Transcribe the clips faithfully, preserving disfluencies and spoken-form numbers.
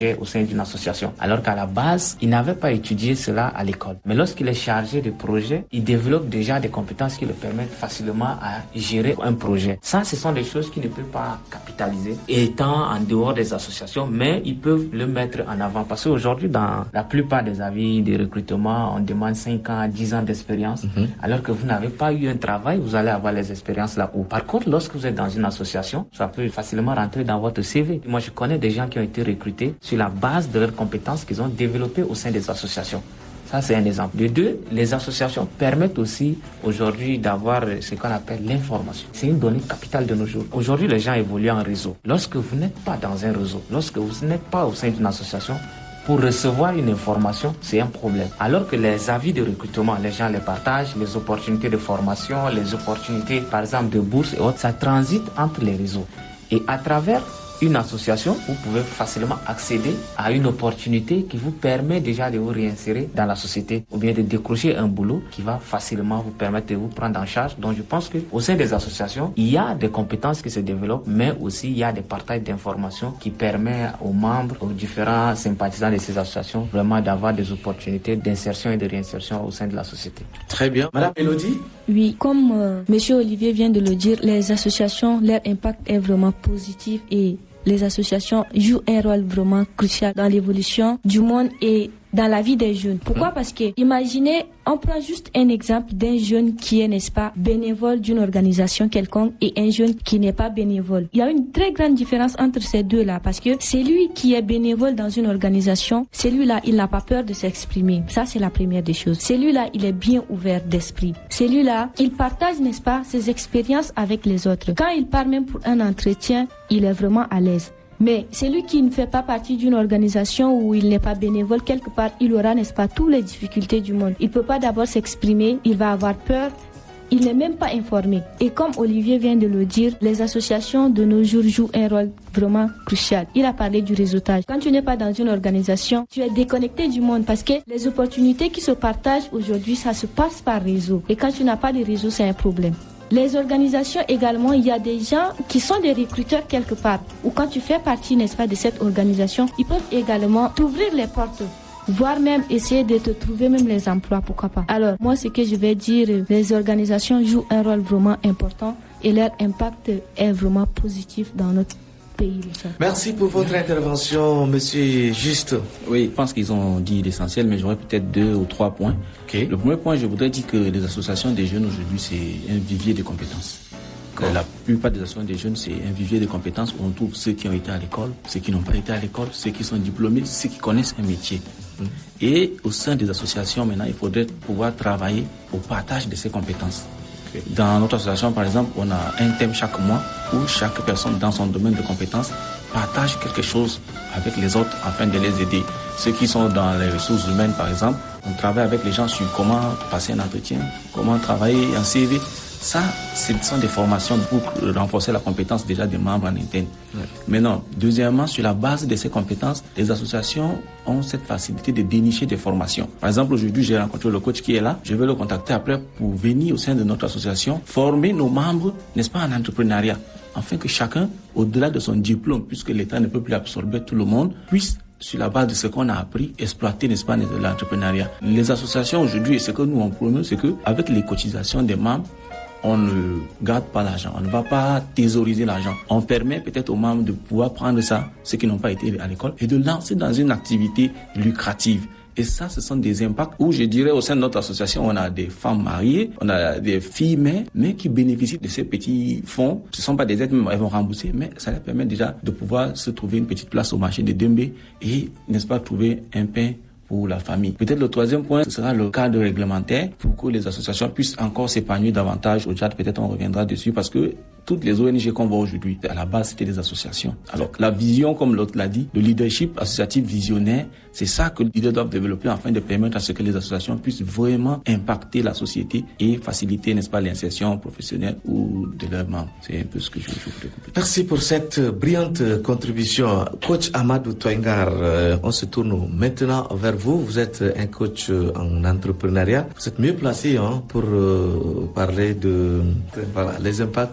au sein d'une association. Alors qu'à la base, il n'avait pas étudié cela à l'école. Mais lorsqu'il est chargé de projet, il développe déjà des compétences qui le permettent facilement à gérer un projet. Ça, ce sont des choses qu'il ne peut pas capitaliser étant en dehors des associations, mais ils peuvent le mettre en avant. Parce qu'aujourd'hui, dans la plupart des avis de recrutement, on demande cinq ans à dix ans d'expérience. Mm-hmm. Alors que vous n'avez pas eu un travail, vous allez avoir les expériences là-haut. Par contre, lorsque vous êtes dans une association, ça peut facilement rentrer dans votre C V. Moi, je connais des gens qui ont été recrutés sur la base de leurs compétences qu'ils ont développées au sein des associations. Ça, c'est un exemple. De deux, les associations permettent aussi aujourd'hui d'avoir ce qu'on appelle l'information. C'est une donnée capitale de nos jours. Aujourd'hui, les gens évoluent en réseau. Lorsque vous n'êtes pas dans un réseau, lorsque vous n'êtes pas au sein d'une association, pour recevoir une information, c'est un problème. Alors que les avis de recrutement, les gens les partagent, les opportunités de formation, les opportunités, par exemple, de bourse et autres, ça transite entre les réseaux. Et à travers une association, vous pouvez facilement accéder à une opportunité qui vous permet déjà de vous réinsérer dans la société ou bien de décrocher un boulot qui va facilement vous permettre de vous prendre en charge. Donc je pense qu'au sein des associations, il y a des compétences qui se développent, mais aussi il y a des partages d'informations qui permettent aux membres, aux différents sympathisants de ces associations vraiment d'avoir des opportunités d'insertion et de réinsertion au sein de la société. Très bien. Madame Elodie? Oui, comme euh, M. Olivier vient de le dire, les associations, leur impact est vraiment positif et les associations jouent un rôle vraiment crucial dans l'évolution du monde et dans la vie des jeunes. Pourquoi? Parce que, imaginez, on prend juste un exemple d'un jeune qui est, n'est-ce pas, bénévole d'une organisation quelconque et un jeune qui n'est pas bénévole. Il y a une très grande différence entre ces deux-là parce que celui qui est bénévole dans une organisation, celui-là, il n'a pas peur de s'exprimer. Ça, c'est la première des choses. Celui-là, il est bien ouvert d'esprit. Celui-là, il partage, n'est-ce pas, ses expériences avec les autres. Quand il part même pour un entretien, il est vraiment à l'aise. Mais celui qui ne fait pas partie d'une organisation où il n'est pas bénévole, quelque part, il aura, n'est-ce pas, toutes les difficultés du monde. Il ne peut pas d'abord s'exprimer, il va avoir peur, il n'est même pas informé. Et comme Olivier vient de le dire, les associations de nos jours jouent un rôle vraiment crucial. Il a parlé du réseautage. Quand tu n'es pas dans une organisation, tu es déconnecté du monde parce que les opportunités qui se partagent aujourd'hui, ça se passe par réseau. Et quand tu n'as pas de réseau, c'est un problème. Les organisations également, il y a des gens qui sont des recruteurs quelque part. Ou quand tu fais partie, n'est-ce pas, de cette organisation, ils peuvent également t'ouvrir les portes, voire même essayer de te trouver même les emplois, pourquoi pas. Alors, moi, ce que je vais dire, les organisations jouent un rôle vraiment important et leur impact est vraiment positif dans notre pays. Merci pour votre intervention, monsieur Juste. Oui, je pense qu'ils ont dit l'essentiel, mais j'aurais peut-être deux ou trois points. Okay. Le premier point, je voudrais dire que les associations des jeunes aujourd'hui, c'est un vivier de compétences. Okay. La plupart des associations des jeunes, c'est un vivier de compétences où on trouve ceux qui ont été à l'école, ceux qui n'ont pas été à l'école, ceux qui sont diplômés, ceux qui connaissent un métier. Mm. Et au sein des associations, maintenant, il faudrait pouvoir travailler au partage de ces compétences. Okay. Dans notre association, par exemple, on a un thème chaque mois où chaque personne dans son domaine de compétences partage quelque chose avec les autres afin de les aider. Ceux qui sont dans les ressources humaines, par exemple, on travaille avec les gens sur comment passer un entretien, comment travailler un C V. Ça, ce sont des formations pour renforcer la compétence déjà des membres en interne. Ouais. Maintenant, deuxièmement, sur la base de ces compétences, les associations ont cette facilité de dénicher des formations. Par exemple, aujourd'hui, j'ai rencontré le coach qui est là. Je vais le contacter après pour venir au sein de notre association, former nos membres, n'est-ce pas, en entrepreneuriat, afin que chacun, au-delà de son diplôme, puisque l'État ne peut plus absorber tout le monde, puisse, sur la base de ce qu'on a appris, exploiter, n'est-ce pas, l'entrepreneuriat. Les associations aujourd'hui, ce que nous on promeut, c'est que avec les cotisations des membres, on ne garde pas l'argent, on ne va pas thésauriser l'argent. On permet peut-être aux membres de pouvoir prendre ça, ceux qui n'ont pas été à l'école, et de lancer dans une activité lucrative. Et ça, ce sont des impacts où je dirais au sein de notre association, on a des femmes mariées, on a des filles mères, mais qui bénéficient de ces petits fonds. Ce ne sont pas des aides, elles vont rembourser, mais ça leur permet déjà de pouvoir se trouver une petite place au marché de Dembé et, n'est-ce pas, trouver un pain pour la famille. Peut-être le troisième point, ce sera le cadre réglementaire pour que les associations puissent encore s'épanouir davantage. Au Tchad, peut-être on reviendra dessus parce que toutes les O N G qu'on voit aujourd'hui, à la base, c'était des associations. Alors, la vision, comme l'autre l'a dit, le leadership associatif visionnaire, c'est ça que les leaders doivent développer afin de permettre à ce que les associations puissent vraiment impacter la société et faciliter, n'est-ce pas, l'insertion professionnelle ou de leurs membres. C'est un peu ce que je, je voudrais compléter. Merci pour cette brillante contribution. Coach Amadou Touengar, euh, on se tourne maintenant vers vous. Vous êtes un coach en entrepreneuriat. Vous êtes mieux placé hein, pour euh, parler de voilà, les impacts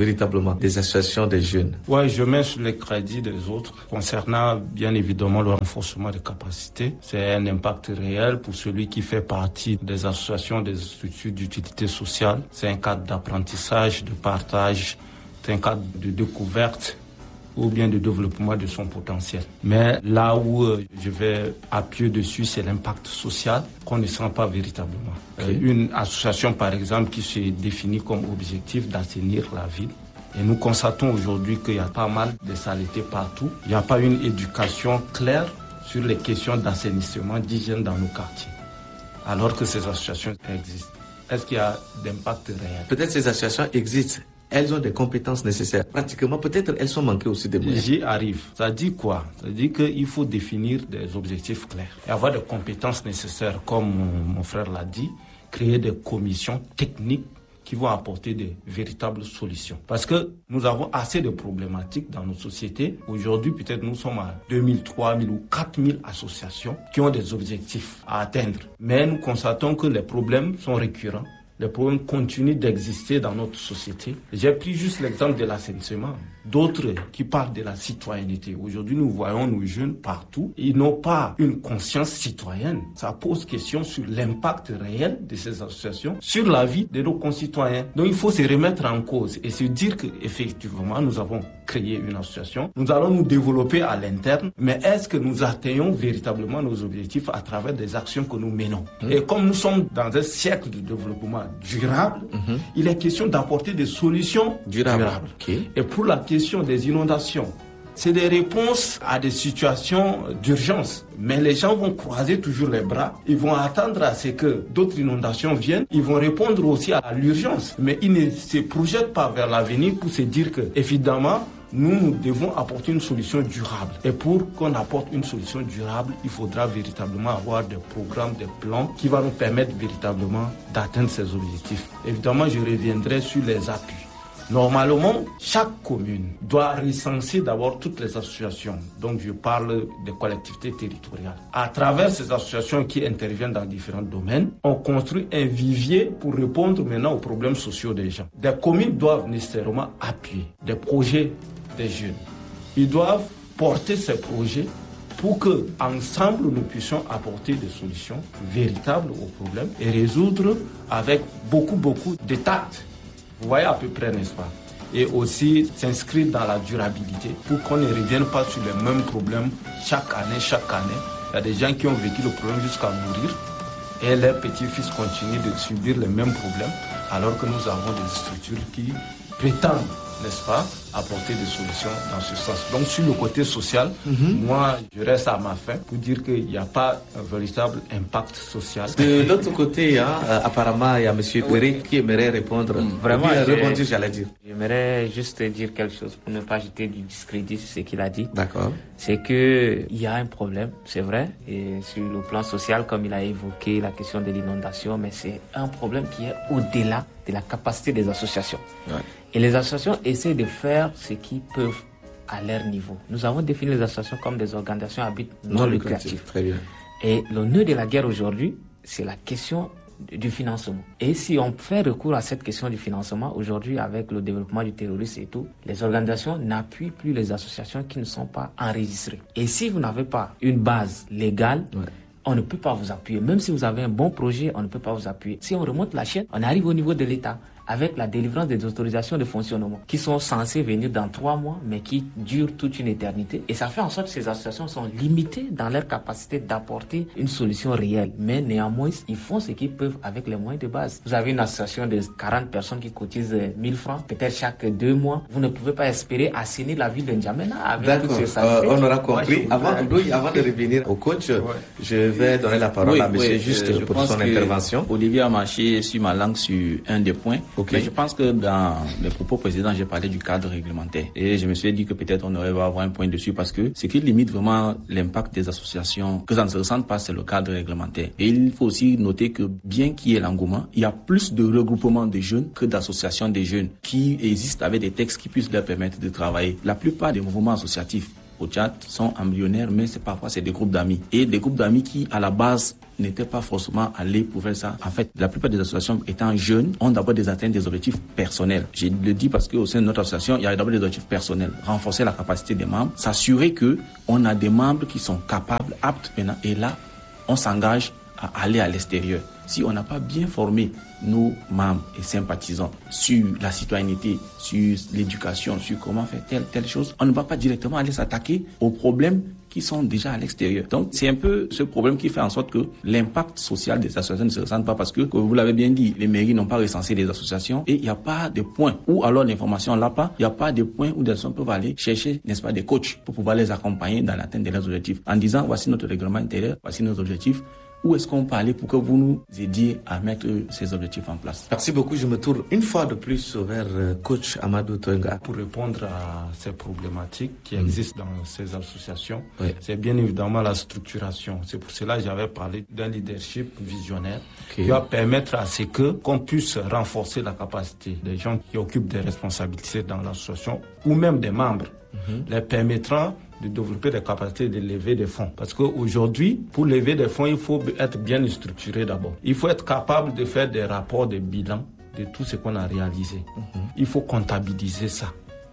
véritablement des associations des jeunes? Oui, je mets sur les crédits des autres. Concernant bien évidemment le renforcement des capacités, c'est un impact réel pour celui qui fait partie des associations, des structures d'utilité sociale. C'est un cadre d'apprentissage, de partage, c'est un cadre de découverte ou bien de développement de son potentiel. Mais là où euh, je vais appuyer dessus, c'est l'impact social qu'on ne sent pas véritablement. Okay. Euh, une association, par exemple, qui se définit comme objectif d'assainir la ville. Et nous constatons aujourd'hui qu'il y a pas mal de saleté partout. Il n'y a pas une éducation claire sur les questions d'assainissement, d'hygiène dans nos quartiers. Alors que ces associations existent. Est-ce qu'il y a d'impact réel? Peut-être ces associations existent. Elles ont des compétences nécessaires. Pratiquement, peut-être elles sont manquées aussi de moyens. J'y arrive. Ça dit quoi? Ça dit qu'il faut définir des objectifs clairs et avoir des compétences nécessaires, comme mon, mon frère l'a dit, créer des commissions techniques qui vont apporter de véritables solutions. Parce que nous avons assez de problématiques dans nos sociétés. Aujourd'hui, peut-être nous sommes à deux mille, trois mille ou quatre mille associations qui ont des objectifs à atteindre. Mais nous constatons que les problèmes sont récurrents. Les problèmes continuent d'exister dans notre société. J'ai pris juste l'exemple de l'assainissement. D'autres qui parlent de la citoyenneté. Aujourd'hui, nous voyons nos jeunes partout. Ils n'ont pas une conscience citoyenne. Ça pose question sur l'impact réel de ces associations sur la vie de nos concitoyens. Donc, il faut se remettre en cause et se dire qu'effectivement, nous avons créé une association. Nous allons nous développer à l'interne. Mais est-ce que nous atteignons véritablement nos objectifs à travers des actions que nous menons? Mmh. Et comme nous sommes dans un siècle de développement durable, mmh. il est question d'apporter des solutions durables. durables. Okay. Et pour la question des inondations, c'est des réponses à des situations d'urgence. Mais les gens vont croiser toujours les bras. Ils vont attendre à ce que d'autres inondations viennent. Ils vont répondre aussi à l'urgence. Mais ils ne se projettent pas vers l'avenir pour se dire que, évidemment, nous, nous devons apporter une solution durable. Et pour qu'on apporte une solution durable, il faudra véritablement avoir des programmes, des plans qui vont nous permettre véritablement d'atteindre ces objectifs. Évidemment, je reviendrai sur les appuis. Normalement, chaque commune doit recenser d'abord toutes les associations. Donc, je parle des collectivités territoriales. À travers ces associations qui interviennent dans différents domaines, on construit un vivier pour répondre maintenant aux problèmes sociaux des gens. Des communes doivent nécessairement appuyer des projets des jeunes. Ils doivent porter ces projets pour que, ensemble, nous puissions apporter des solutions véritables aux problèmes et résoudre avec beaucoup, beaucoup de tact. Vous voyez à peu près, n'est-ce pas? Et aussi s'inscrire dans la durabilité pour qu'on ne revienne pas sur les mêmes problèmes chaque année, chaque année. Il y a des gens qui ont vécu le problème jusqu'à mourir et leurs petits-fils continuent de subir les mêmes problèmes alors que nous avons des structures qui prétendent, n'est-ce pas, apporter des solutions dans ce sens. Donc sur le côté social, mm-hmm. moi je reste à ma fin pour dire qu'il n'y a pas un véritable impact social. De l'autre côté, hein, apparemment il y a M. Perry oui. qui aimerait répondre. Vraiment, répondre, j'allais dire. J'aimerais juste dire quelque chose pour ne pas jeter du discrédit sur ce qu'il a dit. D'accord. C'est que il y a un problème, c'est vrai, et sur le plan social, comme il a évoqué la question de l'inondation, mais c'est un problème qui est au-delà de la capacité des associations. Ouais. Et les associations essaient de faire ce qu'ils peuvent à leur niveau. Nous avons défini les associations comme des organisations à but non, non lucratif. Très bien. Et le nœud de la guerre aujourd'hui, c'est la question du financement. Et si on fait recours à cette question du financement, aujourd'hui, avec le développement du terrorisme et tout, les organisations n'appuient plus les associations qui ne sont pas enregistrées. Et si vous n'avez pas une base légale, ouais. on ne peut pas vous appuyer. Même si vous avez un bon projet, on ne peut pas vous appuyer. Si on remonte la chaîne, on arrive au niveau de l'État avec la délivrance des autorisations de fonctionnement qui sont censées venir dans trois mois, mais qui durent toute une éternité. Et ça fait en sorte que ces associations sont limitées dans leur capacité d'apporter une solution réelle. Mais néanmoins, ils font ce qu'ils peuvent avec les moyens de base. Vous avez une association de quarante personnes qui cotisent mille francs, peut-être chaque deux mois. Vous ne pouvez pas espérer assainir la ville de N'Djamena avec D'accord. toutes ces euh, on aura compris. Moi, avant, oui, avant de revenir au coach, ouais. je vais donner la parole oui, à monsieur oui, juste euh, pour son intervention. Olivier a marché sur ma langue sur un des points. Okay. Mais je pense que dans les propos précédents, j'ai parlé du cadre réglementaire. Et je me suis dit que peut-être on aurait avoir un point dessus parce que ce qui limite vraiment l'impact des associations, que ça ne se ressente pas, c'est le cadre réglementaire. Et il faut aussi noter que bien qu'il y ait l'engouement, il y a plus de regroupements de jeunes que d'associations de jeunes qui existent avec des textes qui puissent leur permettre de travailler. La plupart des mouvements associatifs coachate sont embryonnaires, mais c'est parfois c'est des groupes d'amis. Et des groupes d'amis qui, à la base, n'étaient pas forcément allés pour faire ça. En fait, la plupart des associations étant jeunes ont d'abord des atteintes des objectifs personnels. Je le dis parce qu'au sein de notre association, il y a d'abord des objectifs personnels. Renforcer la capacité des membres, s'assurer que on a des membres qui sont capables, aptes maintenant. Et là, on s'engage à aller à l'extérieur. Si on n'a pas bien formé nos membres et sympathisants sur la citoyenneté, sur l'éducation, sur comment faire telle, telle chose, on ne va pas directement aller s'attaquer aux problèmes qui sont déjà à l'extérieur. Donc, c'est un peu ce problème qui fait en sorte que l'impact social des associations ne se ressent pas parce que, comme vous l'avez bien dit, les mairies n'ont pas recensé les associations et il n'y a pas de points où alors l'information là pas, il n'y a pas de points où des associations peuvent aller chercher, n'est-ce pas, des coachs pour pouvoir les accompagner dans l'atteinte de leurs objectifs. En disant, voici notre règlement intérieur, voici nos objectifs. Où est-ce qu'on peut aller pour que vous nous aidiez à mettre ces objectifs en place? Merci beaucoup. Je me tourne une fois de plus vers coach Amadou Toingar. Pour répondre à ces problématiques qui mmh. existent dans ces associations, oui. c'est bien évidemment la structuration. C'est pour cela que j'avais parlé d'un leadership visionnaire okay. qui va permettre à ce que qu'on puisse renforcer la capacité des gens qui occupent des responsabilités dans l'association ou même des membres, mmh. les permettra de développer des capacités de lever des fonds. Parce qu'aujourd'hui, pour lever des fonds, il faut être bien structuré d'abord. Il faut être capable de faire des rapports de bilan de tout ce qu'on a réalisé. Mm-hmm. Il faut comptabiliser ça.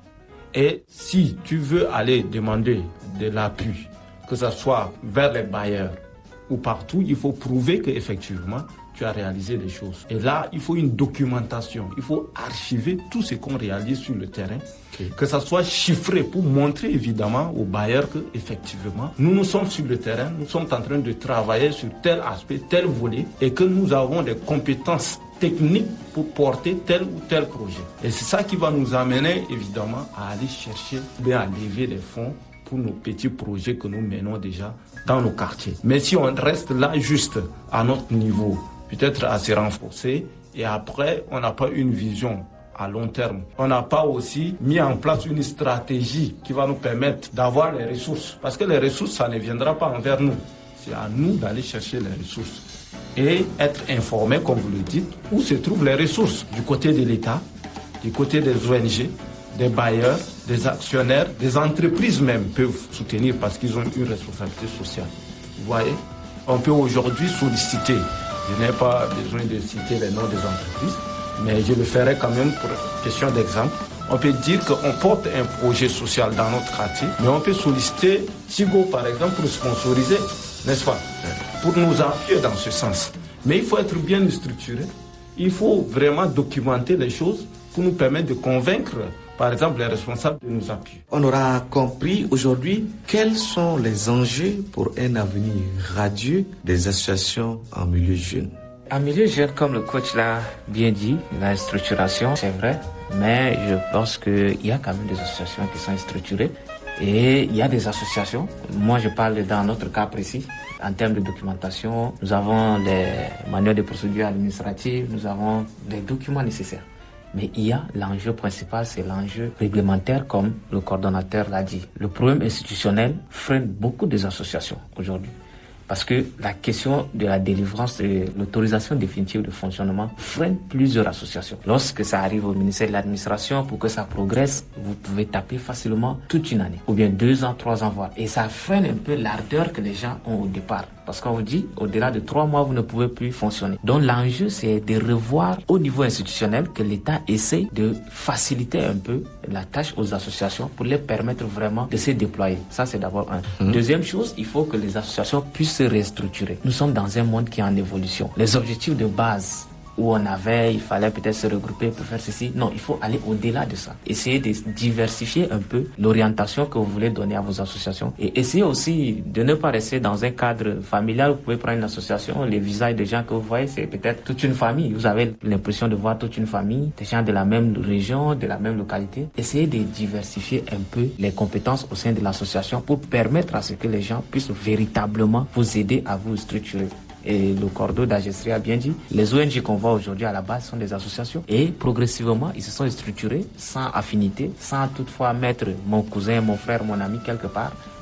Et si tu veux aller demander de l'appui, que ce soit vers les bailleurs ou partout, il faut prouver qu'effectivement, tu as réalisé des choses. Et là, il faut une documentation. Il faut archiver tout ce qu'on réalise sur le terrain, okay. que ça soit chiffré pour montrer évidemment aux bailleurs que effectivement, nous nous sommes sur le terrain, nous sommes en train de travailler sur tel aspect, tel volet, et que nous avons des compétences techniques pour porter tel ou tel projet. Et c'est ça qui va nous amener évidemment à aller chercher, bien à lever des fonds pour nos petits projets que nous menons déjà dans nos quartiers. Mais si on reste là juste à notre niveau, peut-être à se renforcer, et après, on n'a pas une vision à long terme. On n'a pas aussi mis en place une stratégie qui va nous permettre d'avoir les ressources. Parce que les ressources, ça ne viendra pas envers nous. C'est à nous d'aller chercher les ressources. Et être informé, comme vous le dites, où se trouvent les ressources. Du côté de l'État, du côté des O N G, des bailleurs, des actionnaires, des entreprises même peuvent soutenir parce qu'ils ont une responsabilité sociale. Vous voyez, on peut aujourd'hui solliciter. Je n'ai pas besoin de citer les noms des entreprises, mais je le ferai quand même pour question d'exemple. On peut dire qu'on porte un projet social dans notre quartier, mais on peut solliciter Tigo, par exemple, pour sponsoriser, n'est-ce pas, pour nous appuyer dans ce sens. Mais il faut être bien structuré. Il faut vraiment documenter les choses pour nous permettre de convaincre, par exemple, les responsables de nous appuyer. On aura compris aujourd'hui quels sont les enjeux pour un avenir radieux des associations en milieu jeune. En milieu jeune, comme le coach l'a bien dit, la structuration, c'est vrai, mais je pense qu'il y a quand même des associations qui sont structurées et il y a des associations, moi je parle dans notre cas précis, en termes de documentation, nous avons les manuels de procédure administrative, nous avons des documents nécessaires. Mais il y a l'enjeu principal, c'est l'enjeu réglementaire, comme le coordonnateur l'a dit. Le problème institutionnel freine beaucoup des associations aujourd'hui. Parce que la question de la délivrance de l'autorisation définitive de fonctionnement freine plusieurs associations. Lorsque ça arrive au ministère de l'administration, pour que ça progresse, vous pouvez taper facilement toute une année, ou bien deux ans, trois ans, voire. Et ça freine un peu l'ardeur que les gens ont au départ. Parce qu'on vous dit, au-delà de trois mois, vous ne pouvez plus fonctionner. Donc l'enjeu, c'est de revoir au niveau institutionnel que l'État essaye de faciliter un peu la tâche aux associations pour les permettre vraiment de se déployer. Ça, c'est d'abord un. Mmh. Deuxième chose, il faut que les associations puissent se restructurer. Nous sommes dans un monde qui est en évolution. Les objectifs de base où on avait, il fallait peut-être se regrouper pour faire ceci. Non, il faut aller au-delà de ça. Essayer de diversifier un peu l'orientation que vous voulez donner à vos associations. Et essayer aussi de ne pas rester dans un cadre familial. Vous pouvez prendre une association, les visages des gens que vous voyez, c'est peut-être toute une famille. Vous avez l'impression de voir toute une famille, des gens de la même région, de la même localité. Essayez de diversifier un peu les compétences au sein de l'association pour permettre à ce que les gens puissent véritablement vous aider à vous structurer. Et le cordeau d'Agestria a bien dit, les O N G qu'on voit aujourd'hui à la base sont des associations et progressivement ils se sont structurés sans affinité, sans toutefois mettre mon cousin, mon frère, mon ami quelque part,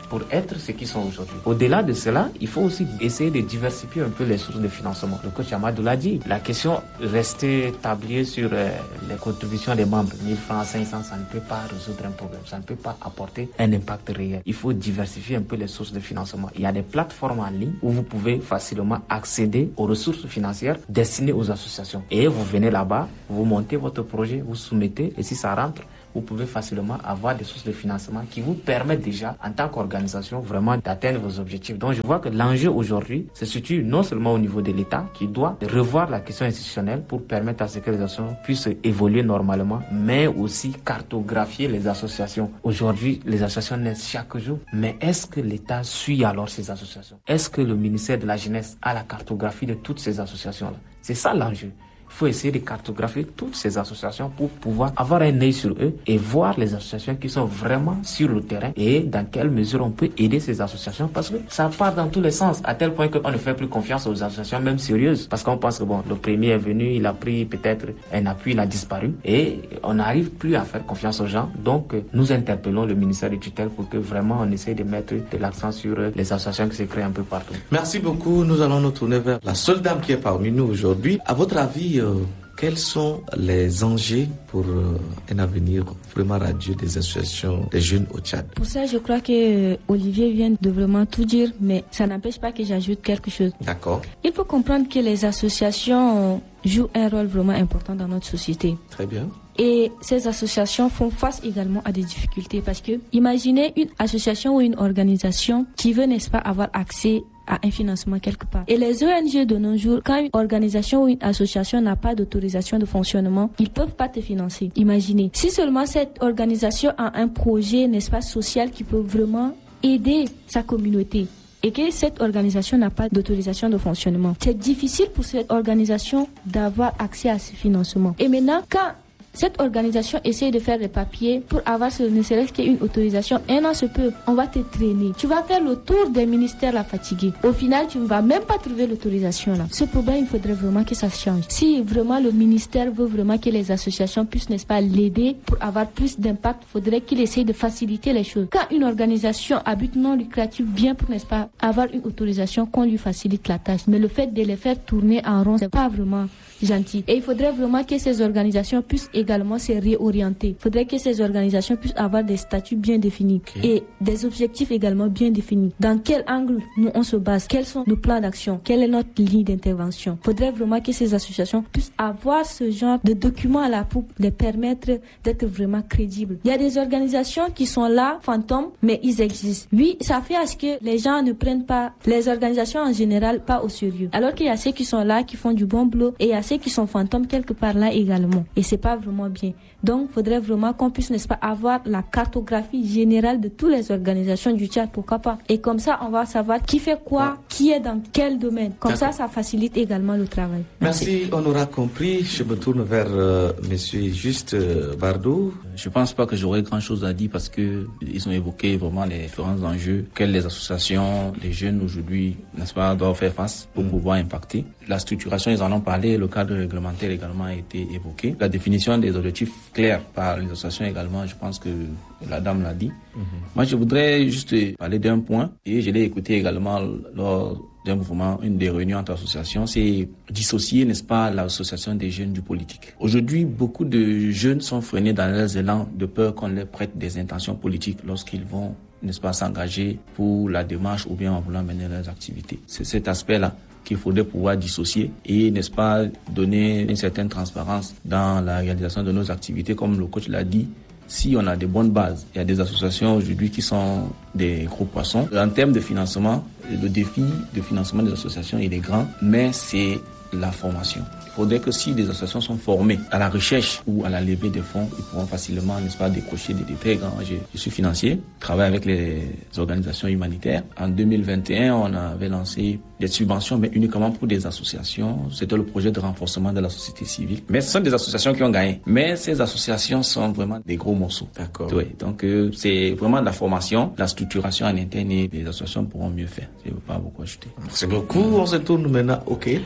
pour être ce qu'ils sont aujourd'hui. Au-delà de cela, il faut aussi essayer de diversifier un peu les sources de financement. Le coach Amadou l'a dit, la question rester tablée sur euh, les contributions des membres, mille francs, cinq cents, ça ne peut pas résoudre un problème, ça ne peut pas apporter un impact réel. Il faut diversifier un peu les sources de financement. Il y a des plateformes en ligne où vous pouvez facilement accéder aux ressources financières destinées aux associations. Et vous venez là-bas, vous montez votre projet, vous soumettez, et si ça rentre, vous pouvez facilement avoir des sources de financement qui vous permettent déjà, en tant qu'organisation, vraiment d'atteindre vos objectifs. Donc, je vois que l'enjeu aujourd'hui se situe non seulement au niveau de l'État, qui doit revoir la question institutionnelle pour permettre à ce que les associations puissent évoluer normalement, mais aussi cartographier les associations. Aujourd'hui, les associations naissent chaque jour, mais est-ce que l'État suit alors ces associations? Est-ce que le ministère de la Jeunesse a la cartographie de toutes ces associations-là? C'est ça l'enjeu. Il faut essayer de cartographier toutes ces associations pour pouvoir avoir un œil sur eux et voir les associations qui sont vraiment sur le terrain et dans quelle mesure on peut aider ces associations, parce que ça part dans tous les sens, à tel point qu'on ne fait plus confiance aux associations même sérieuses, parce qu'on pense que bon, le premier est venu, il a pris peut-être un appui, il a disparu et on n'arrive plus à faire confiance aux gens. Donc nous interpellons le ministère de tutelle pour que vraiment on essaie de mettre de l'accent sur les associations qui se créent un peu partout. Merci beaucoup. Nous allons nous tourner vers la seule dame qui est parmi nous aujourd'hui. À votre avis, euh, quels sont les enjeux pour euh, un avenir vraiment radieux des associations des jeunes au Tchad? Pour ça, je crois que euh, Olivier vient de vraiment tout dire, mais ça n'empêche pas que j'ajoute quelque chose. D'accord. Il faut comprendre que les associations jouent un rôle vraiment important dans notre société. Très bien. Et ces associations font face également à des difficultés parce que imaginez une association ou une organisation qui veut, n'est-ce pas, avoir accès à un financement quelque part. Et les O N G de nos jours, quand une organisation ou une association n'a pas d'autorisation de fonctionnement, ils peuvent pas te financer. Imaginez, si seulement cette organisation a un projet, n'est-ce pas, social qui peut vraiment aider sa communauté, et que cette organisation n'a pas d'autorisation de fonctionnement, c'est difficile pour cette organisation d'avoir accès à ce financement. Et maintenant, quand cette organisation essaie de faire des papiers pour avoir ce, ne serait-ce qu'une autorisation, un an se peut, on va te traîner. Tu vas faire le tour des ministères là fatigué. Au final, tu ne vas même pas trouver l'autorisation là. Ce problème, il faudrait vraiment que ça change. Si vraiment le ministère veut vraiment que les associations puissent, n'est-ce pas, l'aider pour avoir plus d'impact, il faudrait qu'il essaye de faciliter les choses. Quand une organisation à but non lucratif vient pour, n'est-ce pas, avoir une autorisation, qu'on lui facilite la tâche. Mais le fait de les faire tourner en rond, c'est pas vraiment gentil. Et il faudrait vraiment que ces organisations puissent également se réorienter. Il faudrait que ces organisations puissent avoir des statuts bien définis, okay, et des objectifs également bien définis. Dans quel angle nous on se base? Quels sont nos plans d'action? Quelle est notre ligne d'intervention? Il faudrait vraiment que ces associations puissent avoir ce genre de documents à la pour les permettre d'être vraiment crédibles. Il y a des organisations qui sont là, fantômes, mais ils existent. Oui, ça fait à ce que les gens ne prennent pas les organisations en général pas au sérieux. Alors qu'il y a ceux qui sont là, qui font du bon boulot, et il y a ceux qui sont fantômes quelque part là également. Et c'est pas vraiment bien. Donc, il faudrait vraiment qu'on puisse, n'est-ce pas, avoir la cartographie générale de toutes les organisations du Tchad, pourquoi pas. Et comme ça, on va savoir qui fait quoi, qui est dans quel domaine. Comme D'accord. ça, ça facilite également le travail. Merci, Merci. On aura compris. Je me tourne vers euh, Monsieur Juste euh, Bardou. Je pense pas que j'aurai grand-chose à dire parce que ils ont évoqué vraiment les différents enjeux que les associations, les jeunes aujourd'hui, n'est-ce pas, doivent faire face pour mmh. pouvoir impacter. La structuration, ils en ont parlé, le cadre réglementaire également a été évoqué. La définition des objectifs clairs par les associations également, je pense que la dame l'a dit. Mmh. Moi, je voudrais juste parler d'un point, et je l'ai écouté également lors d'un mouvement, une des réunions entre associations, c'est dissocier, n'est-ce pas, l'association des jeunes du politique. Aujourd'hui, beaucoup de jeunes sont freinés dans leurs élans de peur qu'on leur prête des intentions politiques lorsqu'ils vont, n'est-ce pas, s'engager pour la démarche ou bien en voulant mener leurs activités. C'est cet aspect-là qu'il faudrait pouvoir dissocier et, n'est-ce pas, donner une certaine transparence dans la réalisation de nos activités, comme le coach l'a dit. Si on a des bonnes bases, il y a des associations aujourd'hui qui sont des gros poissons. En termes de financement, le défi de financement des associations, il est grand, mais c'est la formation. Il faudrait que si des associations sont formées à la recherche ou à la levée des fonds, ils pourront facilement, n'est-ce pas, décrocher des, des très grands. Je, je suis financier, travaille avec les organisations humanitaires. En deux mille vingt et un, on avait lancé des subventions, mais uniquement pour des associations. C'était le projet de renforcement de la société civile. Mais ce sont des associations qui ont gagné. Mais ces associations sont vraiment des gros morceaux. D'accord. Oui, donc euh, c'est vraiment de la formation, la structuration en interne, et les associations pourront mieux faire. Je ne veux pas beaucoup ajouter. Merci beaucoup. On se tourne maintenant. OK. Oui,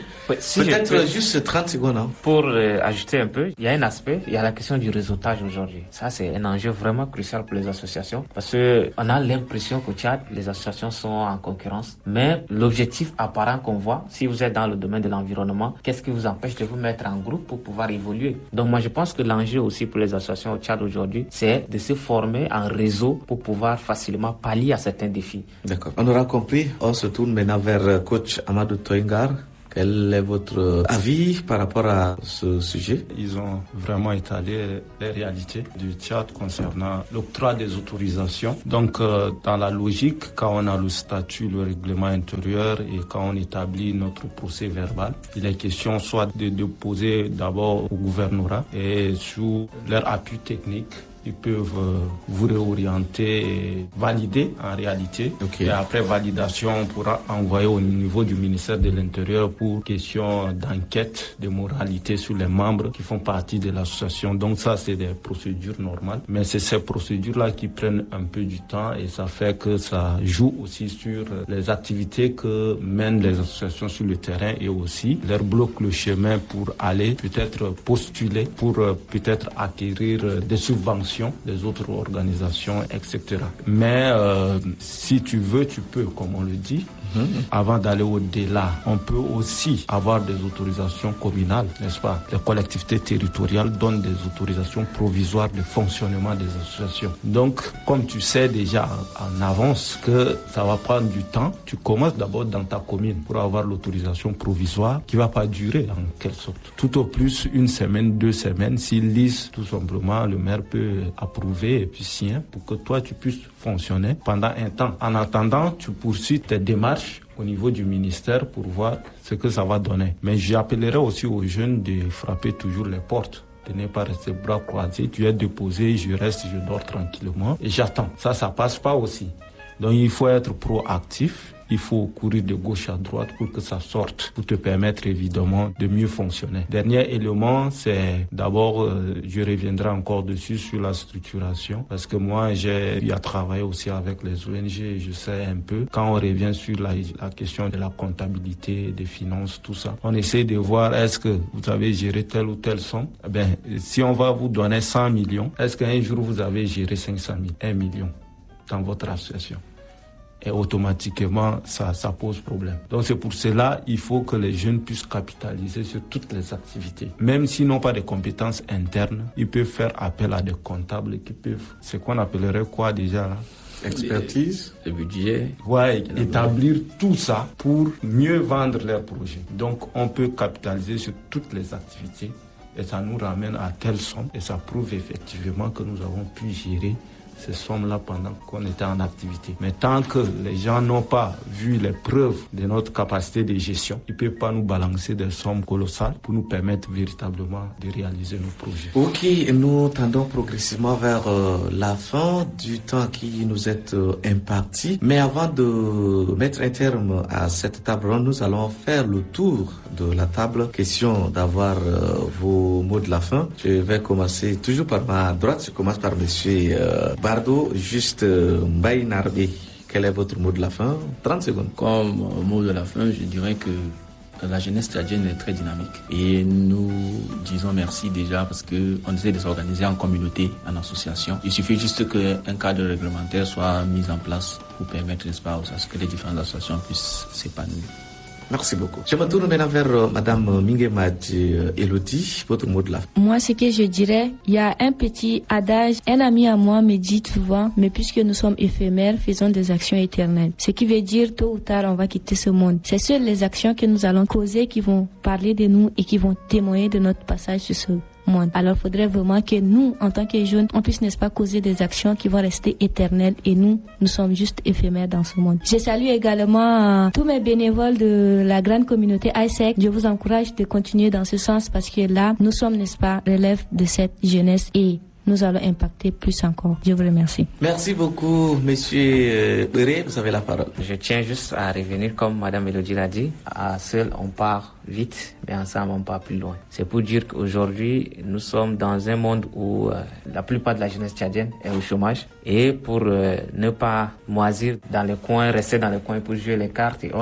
Si Peut-être peux, juste trente secondes. Hein. Pour euh, ajouter un peu, il y a un aspect, il y a la question du réseautage aujourd'hui. Ça, c'est un enjeu vraiment crucial pour les associations parce que on a l'impression qu'au Tchad, les associations sont en concurrence. Mais l'objectif apparent qu'on voit, si vous êtes dans le domaine de l'environnement, qu'est-ce qui vous empêche de vous mettre en groupe pour pouvoir évoluer? Donc moi, je pense que l'enjeu aussi pour les associations au Tchad aujourd'hui, c'est de se former en réseau pour pouvoir facilement pallier à certains défis. D'accord. On aura compris. On se tourne maintenant vers coach Amadou Toingar. Quel est votre avis par rapport à ce sujet? Ils ont vraiment étalé les réalités du Tchad concernant l'octroi des autorisations. Donc, euh, dans la logique, quand on a le statut, le règlement intérieur et quand on établit notre procès verbal, il est question soit de déposer d'abord au gouvernorat et sous leur appui technique, ils peuvent vous réorienter et valider en réalité. Okay. Et après validation, on pourra envoyer au niveau du ministère de l'Intérieur pour question d'enquête de moralité sur les membres qui font partie de l'association. Donc ça, c'est des procédures normales. Mais c'est ces procédures-là qui prennent un peu du temps et ça fait que ça joue aussi sur les activités que mènent les associations sur le terrain et aussi leur bloque le chemin pour aller peut-être postuler, pour peut-être acquérir des subventions des autres organisations, et cetera. Mais euh, si tu veux, tu peux, comme on le dit. Mmh. Avant d'aller au-delà, on peut aussi avoir des autorisations communales, n'est-ce pas? Les collectivités territoriales donnent des autorisations provisoires de fonctionnement des associations. Donc, comme tu sais déjà en avance que ça va prendre du temps, tu commences d'abord dans ta commune pour avoir l'autorisation provisoire qui va pas durer en quelque sorte. Tout au plus une semaine, deux semaines, s'ils lisent tout simplement, le maire peut approuver et puis signer pour que toi tu puisses fonctionner pendant un temps. En attendant, tu poursuis tes démarches au niveau du ministère pour voir ce que ça va donner. Mais j'appellerai aussi aux jeunes de frapper toujours les portes, de ne pas rester bras croisés. Tu es déposé, je reste, je dors tranquillement et j'attends. Ça, ça passe pas aussi. Donc il faut être proactif. Il faut courir de gauche à droite pour que ça sorte, pour te permettre évidemment de mieux fonctionner. Dernier élément, c'est d'abord, euh, je reviendrai encore dessus sur la structuration, parce que moi j'ai eu à travailler aussi avec les O N G, je sais un peu. Quand on revient sur la, la question de la comptabilité, des finances, tout ça, on essaie de voir est-ce que vous avez géré telle ou telle somme. Eh bien, si on va vous donner cent millions, est-ce qu'un jour vous avez géré cinq cent mille, un million dans votre association? Et automatiquement, ça, ça pose problème. Donc c'est pour cela, il faut que les jeunes puissent capitaliser sur toutes les activités. Même s'ils n'ont pas de compétences internes, ils peuvent faire appel à des comptables qui peuvent, c'est qu'on appellerait quoi déjà là? Expertise, le budget. Ouais, établir tout ça pour mieux vendre leurs projets. Donc on peut capitaliser sur toutes les activités et ça nous ramène à telle somme et ça prouve effectivement que nous avons pu gérer ces sommes-là pendant qu'on était en activité. Mais tant que les gens n'ont pas vu les preuves de notre capacité de gestion, ils ne peuvent pas nous balancer des sommes colossales pour nous permettre véritablement de réaliser nos projets. Ok, nous tendons progressivement vers euh, la fin du temps qui nous est euh, imparti. Mais avant de mettre un terme à cette table ronde, nous allons faire le tour de la table. Question d'avoir euh, vos mots de la fin. Je vais commencer toujours par ma droite. Je commence par monsieur euh, Bardo, juste euh, Mbaye Narbe. Quel est votre mot de la fin? trente secondes. Comme mot de la fin, je dirais que la jeunesse tchadienne est très dynamique et nous disons merci déjà parce qu'on essaie de s'organiser en communauté, en association. Il suffit juste qu'un cadre réglementaire soit mis en place pour permettre, n'est-ce pas, à ce que les différentes associations puissent s'épanouir. Merci beaucoup. Je me tourne maintenant vers euh, Madame Minguemadji euh, Elodie, votre mot de la fin. Moi, ce que je dirais, il y a un petit adage, un ami à moi me dit souvent, mais puisque nous sommes éphémères, faisons des actions éternelles. Ce qui veut dire, tôt ou tard, on va quitter ce monde. C'est seules les actions que nous allons causer qui vont parler de nous et qui vont témoigner de notre passage sur ce monde. Alors, il faudrait vraiment que nous, en tant que jeunes, on puisse, n'est-ce pas, causer des actions qui vont rester éternelles et nous, nous sommes juste éphémères dans ce monde. Je salue également euh, tous mes bénévoles de la grande communauté I S E C. Je vous encourage de continuer dans ce sens parce que là, nous sommes, n'est-ce pas, relève de cette jeunesse et nous allons impacter plus encore. Je vous remercie. Merci beaucoup, monsieur Béré. Vous avez la parole. Je tiens juste à revenir, comme Madame Elodie l'a dit, à seul on part vite, mais ensemble on part plus loin. C'est pour dire qu'aujourd'hui, nous sommes dans un monde où euh, la plupart de la jeunesse tchadienne est au chômage. Et pour euh, ne pas moisir dans les coins, rester dans les coins pour jouer les cartes et autres,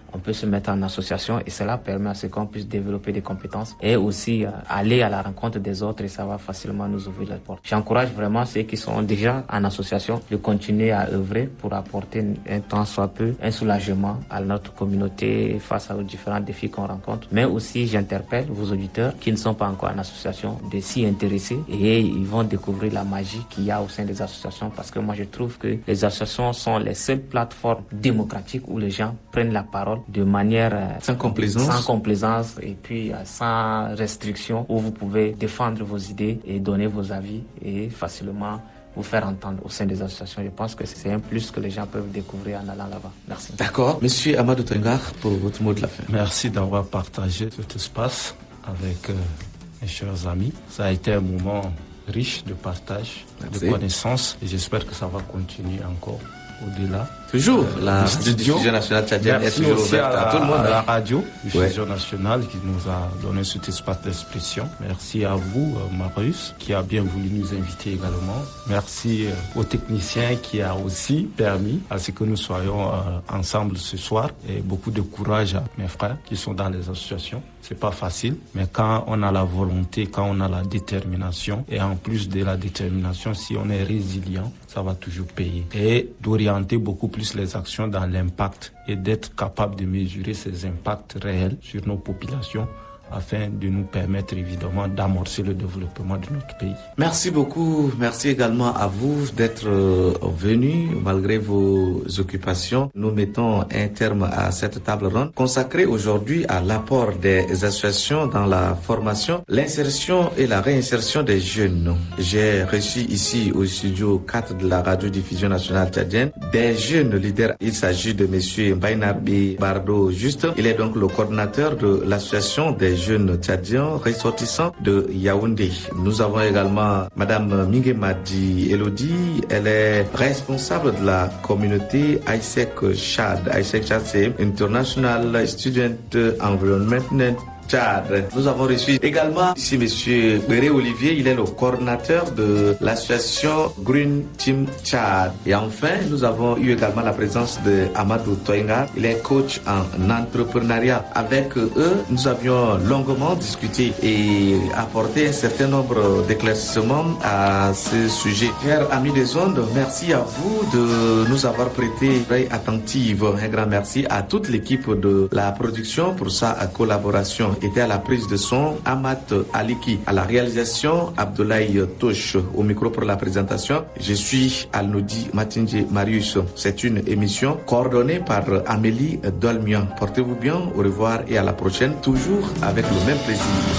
on peut se mettre en association et cela permet à ce qu'on puisse développer des compétences et aussi euh, aller à la rencontre des autres et ça va facilement nous ouvrir les portes. J'encourage vraiment ceux qui sont déjà en association de continuer à œuvrer pour apporter un tant soit peu un soulagement à notre communauté face aux différents défis qu'on rencontre. Mais aussi, j'interpelle vos auditeurs qui ne sont pas encore en association de s'y intéresser et ils vont découvrir la magie qu'il y a au sein des associations parce que moi je trouve que les associations sont les seules plateformes démocratiques où les gens prennent la parole de manière euh, sans complaisance, sans complaisance et puis euh, sans restriction où vous pouvez défendre vos idées et donner vos avis et facilement vous faire entendre au sein des associations. Je pense que c'est un plus que les gens peuvent découvrir en allant là-bas. Merci. D'accord. Monsieur Amadou Toyengar, pour votre mot de la fin. Merci d'avoir partagé cet espace avec euh, mes chers amis. Ça a été un moment riche de partage, Merci. de connaissances et j'espère que ça va continuer encore au-delà. Toujours, la diffusion nationale tchadienne est toujours ouverte à, à tout le monde. À la radio, diffusion ouais. nationale qui nous a donné cet espace d'expression. Merci à vous, Marius, qui a bien voulu nous inviter également. Merci aux techniciens qui a aussi permis à ce que nous soyons ensemble ce soir. Et beaucoup de courage à mes frères qui sont dans les associations. C'est pas facile, mais quand on a la volonté, quand on a la détermination, et en plus de la détermination, si on est résilient, ça va toujours payer. Et d'orienter beaucoup plus les actions dans l'impact et d'être capable de mesurer ces impacts réels sur nos populations afin de nous permettre évidemment d'amorcer le développement de notre pays. Merci beaucoup. Merci également à vous d'être euh, venus malgré vos occupations. Nous mettons un terme à cette table ronde consacrée aujourd'hui à l'apport des associations dans la formation, l'insertion et la réinsertion des jeunes. J'ai reçu ici au studio quatre de la radiodiffusion nationale tchadienne des jeunes leaders. Il s'agit de monsieur Bainarbi Bardo Juste. Il est donc le coordinateur de l'association des jeunes tchadiens ressortissants de Yaoundé. Nous avons également madame Mingemadi Elodie. Elle est responsable de la communauté I S E C Chad. I S E C Chad, c'est International Student Environment Tchad. Nous avons reçu également ici monsieur Béré Olivier, il est le coordinateur de l'association Green Team Tchad. Et enfin, nous avons eu également la présence de Amadou Toyengar, il est coach en entrepreneuriat. Avec eux, nous avions longuement discuté et apporté un certain nombre d'éclaircissements à ce sujet. Chers amis des ondes, merci à vous de nous avoir prêté l'oreille attentive. Un grand merci à toute l'équipe de la production pour sa collaboration. Était à la prise de son Amat Aliki, à la réalisation Abdoulaye Touche, au micro pour la présentation. Je suis Alnoudi Matinje Marius. C'est une émission coordonnée par Amélie Dolmian. Portez-vous bien, au revoir et à la prochaine, toujours avec le même plaisir.